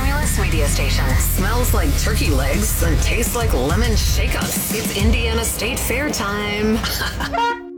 Cumulus Radio Station. Smells like turkey legs and tastes like lemon shake-ups. It's Indiana State Fair time.